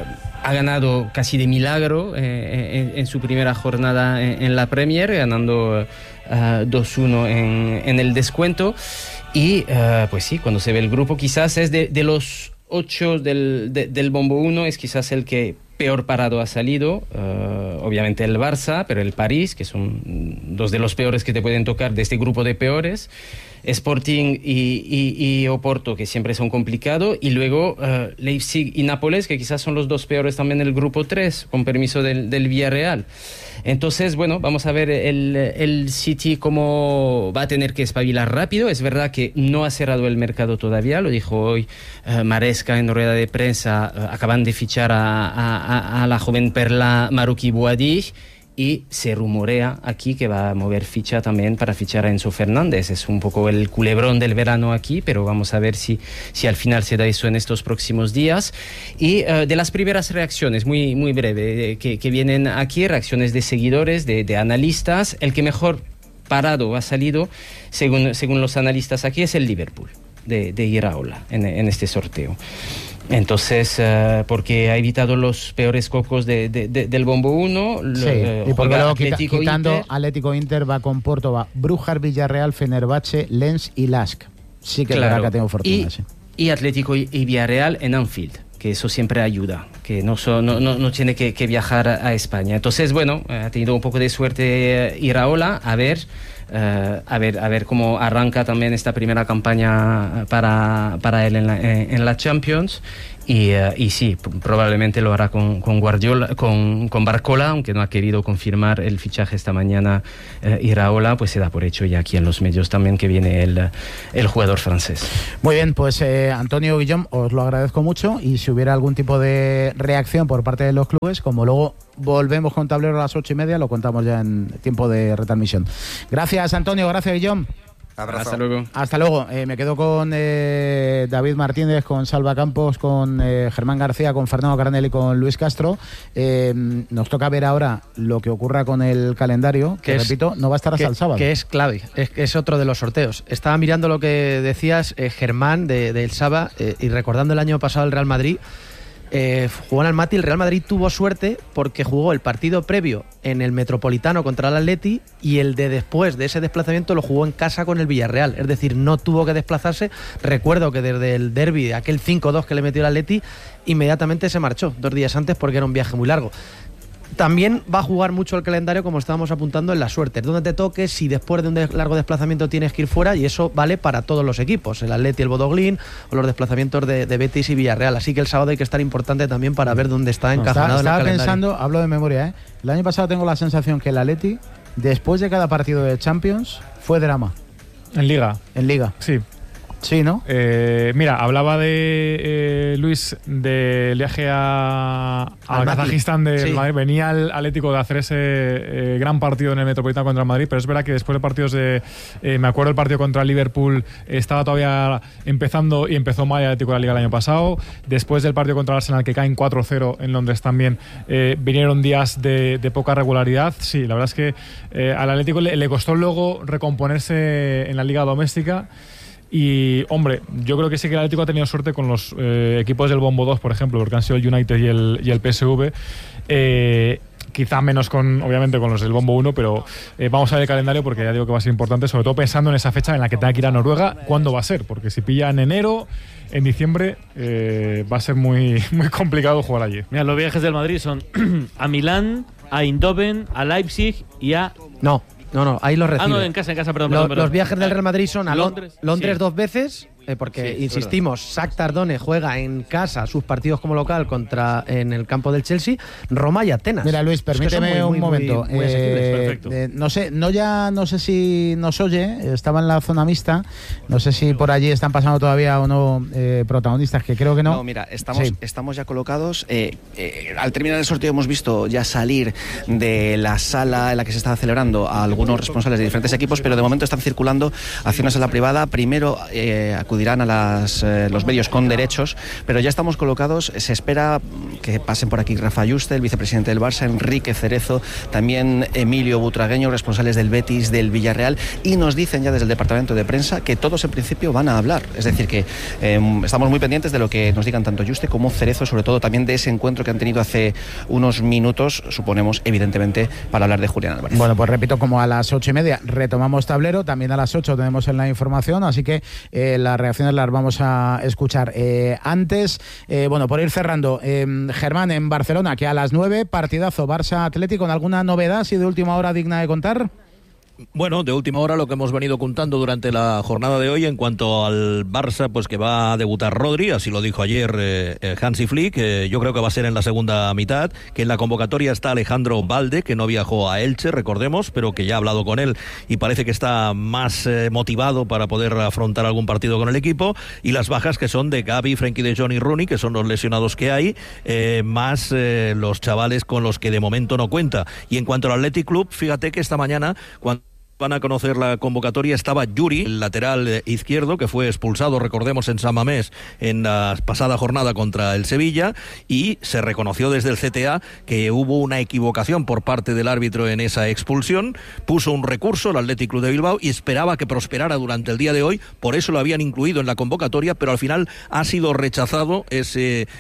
ha ganado casi de milagro eh, en, en su primera jornada en, en la Premier, ganando uh, dos uno en, en el descuento. Y uh, pues sí, cuando se ve el grupo, quizás es de, de los ocho del, de, del bombo uno, es quizás el que peor parado ha salido, uh, obviamente el Barça, pero el París, que son dos de los peores que te pueden tocar de este grupo de peores, Sporting y, y, y Oporto, que siempre son complicados, y luego uh, Leipzig y Nápoles, que quizás son los dos peores también del grupo tres, con permiso del, del Villarreal. Entonces, bueno, vamos a ver el, el City cómo va a tener que espabilar rápido. Es verdad que no ha cerrado el mercado todavía, lo dijo hoy uh, Maresca en rueda de prensa. Uh, acaban de fichar a, a, a la joven perla Marouki Bouhaddi, y se rumorea aquí que va a mover ficha también para fichar a Enzo Fernández. Es un poco el culebrón del verano aquí, pero vamos a ver si, si al final se da eso en estos próximos días. Y uh, de las primeras reacciones, muy, muy breve, eh, que, que vienen aquí, reacciones de seguidores, de, de analistas, el que mejor parado ha salido, según, según los analistas aquí, es el Liverpool de, de Iraola en, en este sorteo. Entonces, uh, porque ha evitado los peores cocos de, de, de, del bombo uno. Sí, uh, y porque luego quita, Atlético quitando Inter. Atlético Inter va con Porto, va Brujas, Villarreal, Fenerbahce, Lens y Lask. Sí que Claro. es verdad que tengo fortuna. Y, sí. y Atlético y y Villarreal en Anfield, que eso siempre ayuda, que no, so, no, no, no tiene que, que viajar a, a España. Entonces, bueno, ha tenido un poco de suerte uh, Iraola, a ver, uh, a ver, a ver cómo arranca también esta primera campaña para, para él en la, en, en la Champions. Y, uh, y sí, probablemente lo hará con, con Guardiola, con, con Barcola, aunque no ha querido confirmar el fichaje esta mañana uh, Iraola, pues se da por hecho ya aquí en los medios también que viene el, el jugador francés. Muy bien, pues eh, Antonio Guillón, os lo agradezco mucho y si hubiera algún tipo de reacción por parte de los clubes, como luego volvemos con tablero a las ocho y media, lo contamos ya en tiempo de retransmisión. Gracias Antonio, gracias Guillón. Abrazo. Hasta luego. Hasta luego. Eh, me quedo con eh, David Martínez, con Salva Campos, con eh, Germán García, con Fernando Carnel y con Luis Castro. Eh, nos toca ver ahora lo que ocurra con el calendario, que, es, repito, no va a estar hasta que, el sábado. Que es clave, es, es otro de los sorteos. Estaba mirando lo que decías, eh, Germán, del de, de Saba, eh, y recordando el año pasado el Real Madrid. Eh, jugó en el Mati, el Real Madrid tuvo suerte porque jugó el partido previo en el Metropolitano contra el Atleti y el de después de ese desplazamiento lo jugó en casa con el Villarreal, es decir, no tuvo que desplazarse. Recuerdo que desde el derbi, aquel cinco dos que le metió el Atleti, inmediatamente se marchó dos días antes porque era un viaje muy largo. También va a jugar mucho el calendario, como estábamos apuntando, en la suerte, donde te toques, si después de un des- largo desplazamiento tienes que ir fuera, y eso vale para todos los equipos, el Atleti, el Bodoglín o los desplazamientos de, de Betis y Villarreal. Así que el sábado hay que estar importante también para ver dónde está encajonado Estaba, en el estaba calendario. pensando, hablo de memoria, ¿eh? El año pasado tengo la sensación que el Atleti, después de cada partido de Champions, fue drama. En Liga. En Liga. Sí. Sí, ¿no? Eh, mira, hablaba de eh, Luis del viaje a, a Kazajistán de Sí. Madrid. Venía el Atlético de hacer ese eh, gran partido en el Metropolitano contra el Madrid, pero es verdad que después de partidos de, eh, me acuerdo el partido contra el Liverpool, eh, estaba todavía empezando y empezó mal el Atlético de la Liga el año pasado. Después del partido contra el Arsenal, que caen cuatro cero en Londres también, eh, vinieron días de, de poca regularidad. Sí, la verdad es que eh, al Atlético le, le costó luego recomponerse en la Liga doméstica. Y, hombre, yo creo que sí que el Atlético ha tenido suerte con los eh, equipos del Bombo dos, por ejemplo, porque han sido el United y el, y el P S V. Eh, quizá menos con, obviamente, con los del Bombo uno, pero eh, vamos a ver el calendario porque ya digo que va a ser importante, sobre todo pensando en esa fecha en la que tenga que ir a Noruega. ¿Cuándo va a ser? Porque si pilla en enero, en diciembre, eh, va a ser muy, muy complicado jugar allí. Mira, los viajes del Madrid son a Milán, a Eindhoven, a Leipzig y a... No, no, no, ahí los recibe. Ah, no, en casa, en casa, perdón. Lo- perdón, perdón. Los viajes del Real Madrid son a Londres, Londres, Londres sí. dos veces, eh, porque, Sí, es insistimos, Shakhtar Donetsk juega en casa sus partidos como local contra en el campo del Chelsea, Roma y Atenas. Mira, Luis, Es que son permíteme muy, un muy, momento. muy- muy asequibles. Eh, perfecto. eh, no sé, no ya no sé si nos oye, estaba en la zona mixta, no sé si por allí están pasando todavía o no eh, protagonistas, que creo que no. No, mira, estamos, Sí. estamos ya colocados. Eh, eh, al terminar el sorteo hemos visto ya salir de la sala en la que se estaba celebrando a algunos responsables de diferentes equipos, pero de momento están circulando hacia una sala privada. Primero eh, acudirán a las, eh, los medios con derechos, pero ya estamos colocados. Se espera que pasen por aquí Rafa Yuste, el vicepresidente del Barça, Enrique Cerezo, también Emilio Butragueño, responsables del Betis, del Villarreal, y nos dicen ya desde el departamento de prensa que todos en principio van a hablar. Es decir, que eh, estamos muy pendientes de lo que nos digan tanto Yuste como Cerezo, sobre todo también de ese encuentro que han tenido hace unos minutos, suponemos, evidentemente, para hablar de Julián Álvarez. Bueno, pues repito, como a las ocho y media retomamos tablero, también a las ocho tenemos en la información, así que eh, las reacciones las vamos a escuchar. Eh, antes, eh, bueno, por ir cerrando, eh, Germán, en Barcelona, que a las nueve, partidazo Barça-Atlético, ¿con alguna novedad así de última hora digna de contar? Bueno, de última hora lo que hemos venido contando durante la jornada de hoy en cuanto al Barça, pues que va a debutar Rodri, así lo dijo ayer eh, Hansi Flick, eh, yo creo que va a ser en la segunda mitad, que en la convocatoria está Alejandro Balde, que no viajó a Elche, recordemos, pero que ya ha hablado con él y parece que está más eh, motivado para poder afrontar algún partido con el equipo, y las bajas que son de Gavi, Frenkie de Jong y Rooney, que son los lesionados que hay, eh, más eh, los chavales con los que de momento no cuenta. Y en cuanto al Athletic Club, fíjate que esta mañana, cuando van a conocer la convocatoria, estaba Yuri, el lateral izquierdo, que fue expulsado, recordemos, en San Mamés en la pasada jornada contra el Sevilla, y se reconoció desde el C T A que hubo una equivocación por parte del árbitro en esa expulsión, puso un recurso el Athletic Club de Bilbao y esperaba que prosperara durante el día de hoy, por eso lo habían incluido en la convocatoria, pero al final ha sido rechazado ese,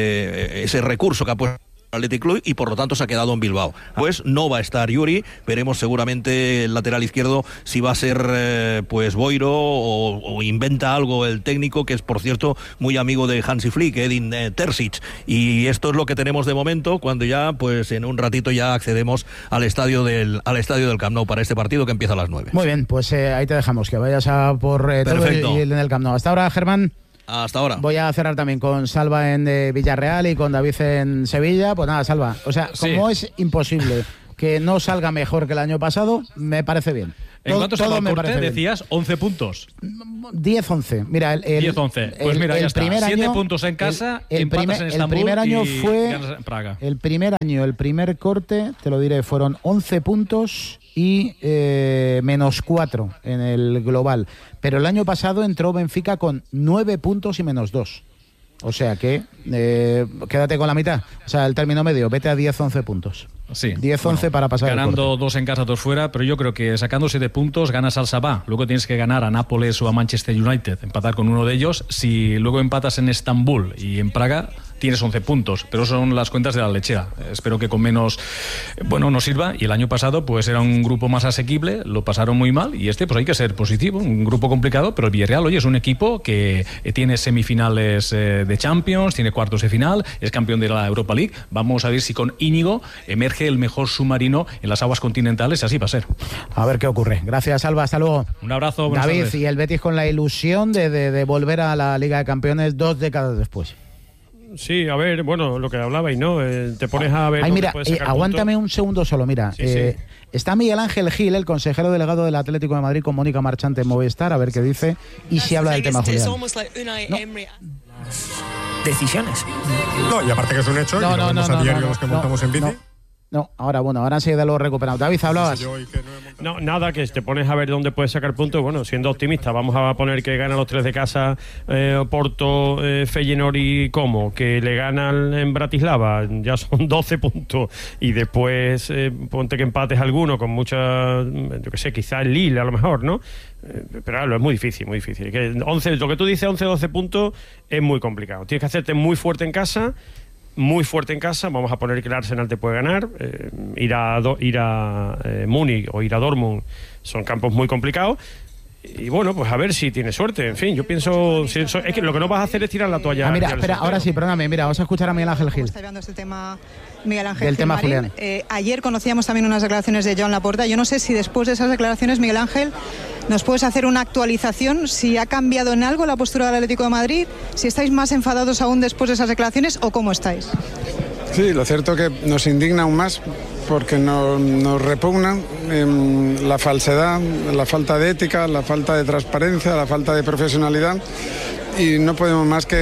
eh, ese recurso que ha puesto Athletic Club y por lo tanto se ha quedado en Bilbao. Pues no va a estar Yuri, veremos seguramente el lateral izquierdo si va a ser eh, pues Boiro o, o inventa algo el técnico, que es por cierto muy amigo de Hansi Flick, Edin eh, Terzic, y esto es lo que tenemos de momento, cuando ya pues en un ratito ya accedemos al estadio del al estadio del Camp Nou para este partido que empieza a las nueve. Muy bien, pues eh, ahí te dejamos, que vayas a por eh, todo el, el, en el Camp Nou. Hasta ahora, Germán. Hasta ahora. Voy a cerrar también con Salva en eh, Villarreal y con David en Sevilla. Pues nada, Salva. O sea, como sí. Es imposible que no salga mejor que el año pasado, me parece bien. ¿En todo, cuánto se todo me corte? Decías once puntos. diez once. Mira, el, el diez once. Pues el, mira, el ya está. Primer siete año, puntos en casa, el, el empatas primer, en Estambul. El primer año y fue en Praga. El primer año, el primer corte, te lo diré, fueron once puntos y eh, menos cuatro en el global. Pero el año pasado entró Benfica con nueve puntos y menos dos. O sea que eh, quédate con la mitad. O sea, el término medio, vete a diez once puntos. Sí. diez once bueno, para pasar ganando el corte. dos en casa, dos fuera, pero yo creo que sacando siete puntos ganas al Sabah. Luego tienes que ganar a Nápoles o a Manchester United, empatar con uno de ellos. Si luego empatas en Estambul y en Praga, tienes once puntos, pero son las cuentas de la lechera. Espero que con menos, bueno, nos sirva. Y el año pasado pues era un grupo más asequible, lo pasaron muy mal, y este pues hay que ser positivo, un grupo complicado, pero el Villarreal, oye, es un equipo que tiene semifinales eh, de Champions, tiene cuartos de final, es campeón de la Europa League. Vamos a ver si con Íñigo emerge el mejor submarino en las aguas continentales, y así va a ser. A ver qué ocurre. Gracias, Alba, hasta luego. Un abrazo. David, tardes. Y el Betis con la ilusión de, de, de volver a la Liga de Campeones dos décadas después. Sí, a ver, bueno, lo que hablabais, ¿no? Eh, te pones a ver... Ay, mira, eh, aguántame un segundo solo, mira. Sí, eh, sí. Está Miguel Ángel Gil, el consejero delegado del Atlético de Madrid, con Mónica Marchante en Movistar, a ver qué dice y si habla del tema Julián. No. Decisiones. No, y aparte que es un hecho, no, y lo no, vemos no, a no, diario no, los que no, montamos en bici. No. No, ahora bueno, ahora enseguida lo recuperado. David, hablabas. No, nada, que te pones a ver dónde puedes sacar puntos. Bueno, siendo optimista, vamos a poner que gana los tres de casa, eh, Porto, eh, Feyenoord y Como, que le ganan en Bratislava, ya son doce puntos, y después eh, ponte que empates alguno con mucha, yo qué sé, quizá el Lille a lo mejor, ¿no? Eh, pero claro, es muy difícil, muy difícil. Que once, lo que tú dices, once doce puntos, es muy complicado. Tienes que hacerte muy fuerte en casa. Muy fuerte en casa, vamos a poner que el Arsenal te puede ganar, eh, ir a, do, ir a eh, Múnich o ir a Dortmund son campos muy complicados, y bueno, pues a ver si tienes suerte. En fin, yo pienso, si eso, es que lo que no vas a hacer es tirar la toalla. Ah, mira, espera, ahora sí, perdóname, mira, vamos a escuchar a Miguel Ángel Gil. Está hablando este tema Miguel Ángel del tema Gilmarín. Julián. Eh, ayer conocíamos también unas declaraciones de Joan Laporta. Yo no sé si después de esas declaraciones, Miguel Ángel, ¿nos puedes hacer una actualización? Si ha cambiado en algo la postura del Atlético de Madrid, si estáis más enfadados aún después de esas declaraciones o cómo estáis. Sí, lo cierto que nos indigna aún más porque no, nos repugna eh, la falsedad, la falta de ética, la falta de transparencia, la falta de profesionalidad, y no podemos más que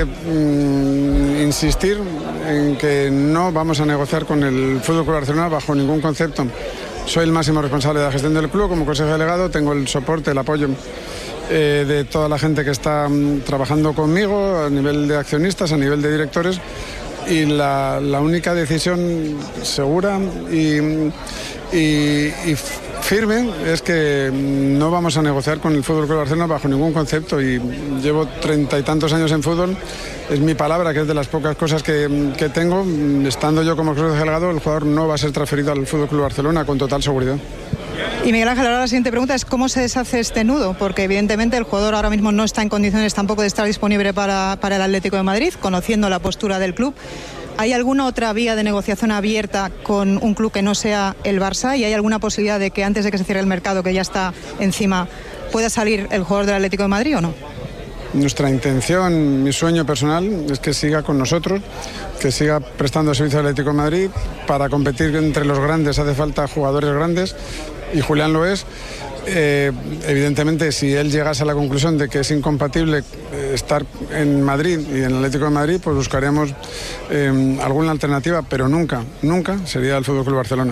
mm, insistir en que no vamos a negociar con el F C Barcelona bajo ningún concepto. Soy el máximo responsable de la gestión del club como consejero delegado, tengo el soporte, el apoyo eh, de toda la gente que está mm, trabajando conmigo a nivel de accionistas, a nivel de directores. Y la, la única decisión segura y, y, y firme es que no vamos a negociar con el F C Barcelona bajo ningún concepto, y llevo treinta y tantos años en fútbol, es mi palabra, que es de las pocas cosas que, que tengo. Estando yo como consejero delegado, el jugador no va a ser transferido al F C Barcelona con total seguridad. Y Miguel Ángel, ahora la siguiente pregunta es ¿cómo se deshace este nudo? Porque evidentemente el jugador ahora mismo no está en condiciones tampoco de estar disponible para, para el Atlético de Madrid, conociendo la postura del club. ¿hay alguna otra vía de negociación abierta con un club que no sea el Barça? ¿Y hay alguna posibilidad de que antes de que se cierre el mercado, que ya está encima, pueda salir el jugador del Atlético de Madrid o no? Nuestra intención, mi sueño personal es que siga con nosotros, que siga prestando servicio al Atlético de Madrid. Para competir entre los grandes hace falta jugadores grandes y Julián lo es. Eh, evidentemente, si él llegase a la conclusión de que es incompatible eh, estar en Madrid y en el Atlético de Madrid, pues buscaríamos eh, alguna alternativa, pero nunca, nunca sería el F C Barcelona.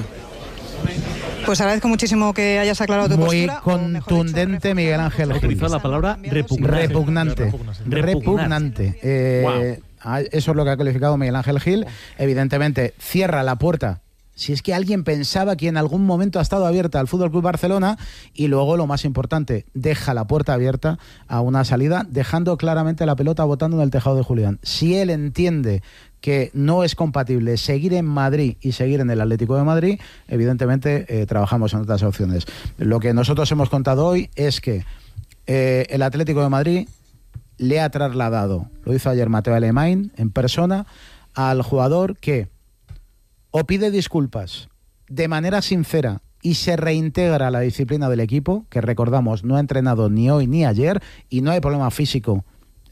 Pues agradezco muchísimo que hayas aclarado tu Muy postura. contundente, dicho, Miguel Ángel Gil. Utilizó la palabra repugnante. Repugnante. Repugnante. Eh, wow. Eso es lo que ha calificado Miguel Ángel Gil. Evidentemente, cierra la puerta. Si es que alguien pensaba que en algún momento ha estado abierta al F C Barcelona, y luego, lo más importante, deja la puerta abierta a una salida, dejando claramente la pelota botando en el tejado de Julián. Si él entiende que no es compatible seguir en Madrid y seguir en el Atlético de Madrid, evidentemente eh, trabajamos en otras opciones. Lo que nosotros hemos contado hoy es que eh, el Atlético de Madrid le ha trasladado, lo hizo ayer Mateo Alemán en persona, al jugador que o pide disculpas de manera sincera y se reintegra a la disciplina del equipo, que recordamos no ha entrenado ni hoy ni ayer y no hay problema físico.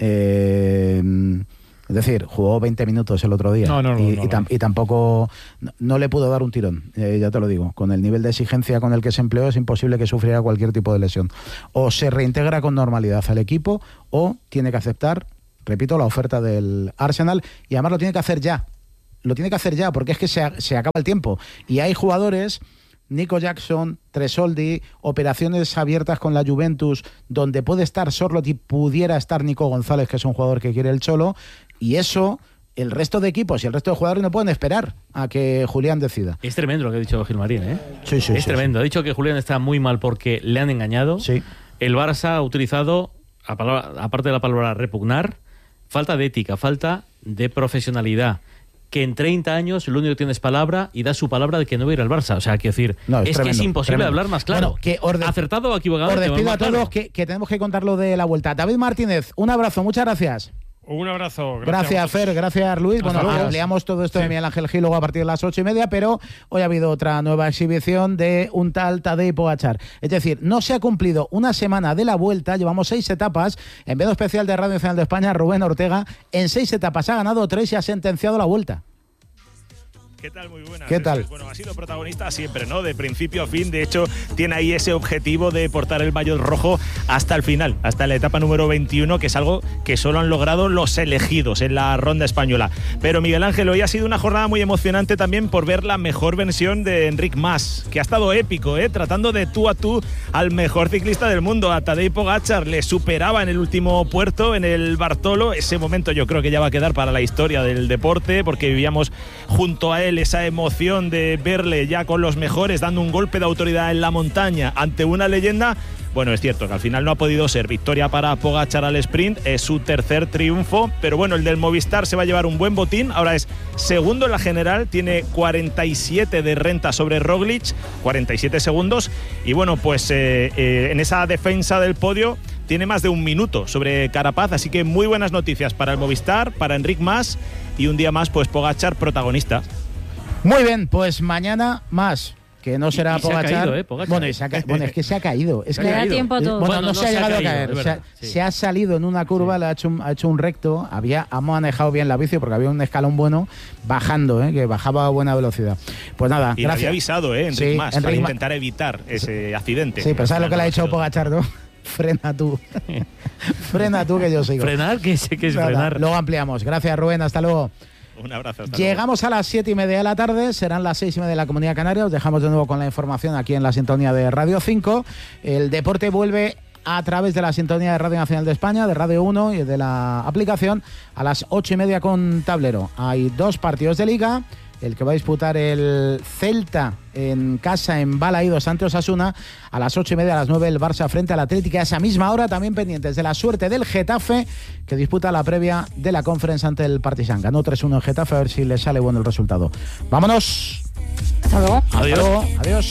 Eh, es decir, jugó veinte minutos el otro día no, no, no, y, no, y, tam- y tampoco no, no le pudo dar un tirón, eh, ya te lo digo. Con el nivel de exigencia con el que se empleó es imposible que sufriera cualquier tipo de lesión. O se reintegra con normalidad al equipo o tiene que aceptar, repito, la oferta del Arsenal, y además lo tiene que hacer ya. Lo tiene que hacer ya, porque es que se, se acaba el tiempo. Y hay jugadores, Nico Jackson, Tresoldi, operaciones abiertas con la Juventus, donde puede estar Sorloth y pudiera estar Nico González, que es un jugador que quiere el Cholo, y eso, el resto de equipos y el resto de jugadores no pueden esperar a que Julián decida. Es tremendo lo que ha dicho Gilmarín, ¿eh? Sí, sí, es sí, tremendo. sí. Ha dicho que Julián está muy mal porque le han engañado. Sí. El Barça ha utilizado, a palabra, aparte de la palabra repugnar, falta de ética, falta de profesionalidad. Que en treinta años lo único que tiene es palabra y da su palabra de que no va a ir al Barça. O sea, quiero decir, No, es es, tremendo, que es imposible tremendo. hablar más claro. Bueno, que orde- ¿Acertado o equivocado? Os Que despido va a más claro. todos, que, que tenemos que contar lo de la vuelta. David Martínez, un abrazo, muchas gracias. Un abrazo. Gracias, Gracias, Fer, gracias, Luis. Hasta Bueno, luego. ampliamos todo esto de Sí. Miguel Ángel Gil luego a partir de las ocho y media, pero hoy ha habido otra nueva exhibición de un tal Tadej Pogačar. Es decir, no se ha cumplido una semana de la vuelta, llevamos seis etapas. En vez especial de Radio Nacional de España, Rubén Ortega, en seis etapas ha ganado tres y ha sentenciado la vuelta. ¿Qué tal? Muy buenas. ¿Qué tal? Bueno, ha sido protagonista siempre, ¿no? De principio a fin. De hecho, tiene ahí ese objetivo de portar el maillot rojo hasta el final, hasta la etapa número veintiuno, que es algo que solo han logrado los elegidos en la ronda española. Pero Miguel Ángel, hoy ha sido una jornada muy emocionante también por ver la mejor versión de Enric Mas, que ha estado épico, ¿eh? Tratando de tú a tú al mejor ciclista del mundo, a Tadej Pogačar. Le superaba en el último puerto, en el Bartolo. Ese momento yo creo que ya va a quedar para la historia del deporte, porque vivíamos junto a él esa emoción de verle ya con los mejores, dando un golpe de autoridad en la montaña ante una leyenda. Bueno, es cierto que al final no ha podido ser victoria para Pogačar al sprint, es su tercer triunfo, pero bueno, el del Movistar se va a llevar un buen botín. Ahora es segundo en la general, tiene cuarenta y siete de renta sobre Roglic, cuarenta y siete segundos, y bueno, pues eh, eh, en esa defensa del podio tiene más de un minuto sobre Carapaz, así que muy buenas noticias para el Movistar, para Enric Mas, y un día más pues Pogačar protagonista. Muy bien, pues mañana más. Que no será Y- y se ha Pogačar. caído, ¿eh? Pogačar. Bueno, y se ha ca- bueno, es que se ha caído. Es Se que ha caído. tiempo a todo. Bueno, Bueno, no, no se ha se ha llegado caído, a caer. es Se ha, verdad, sí. se ha salido en una curva, le ha hecho, un, ha hecho un recto. Había, ha manejado bien la bici porque había un escalón bueno bajando, ¿eh? Que bajaba a buena velocidad. Pues nada, Y le gracias. había avisado, ¿eh? Enric Sí, Mas, Enric para Ma- intentar evitar ese accidente. Sí, pero ¿sabes lo que le ha dicho Al final no Pogačar, no? Frena tú. Frena tú que yo sigo. ¿Frenar? ¿Qué es, qué es Nada, frenar? luego ampliamos. Gracias, Rubén. Hasta luego. Un abrazo. Hasta Llegamos a las siete y media de la tarde, serán las seis y media de la Comunidad Canaria. Os dejamos de nuevo con la información aquí en la sintonía de Radio cinco. El deporte vuelve a través de la sintonía de Radio Nacional de España, de Radio uno y de la aplicación a las ocho y media con tablero. Hay dos partidos de Liga. El que va a disputar el Celta en casa en Balaídos ante Osasuna a las ocho y media, a las nueve el Barça frente al Atlético. A esa misma hora también pendientes de la suerte del Getafe, que disputa la previa de la Conference ante el Partizan. Ganó tres uno en Getafe, a ver si le sale bueno el resultado. Vámonos. Hasta luego. Hasta luego. Adiós.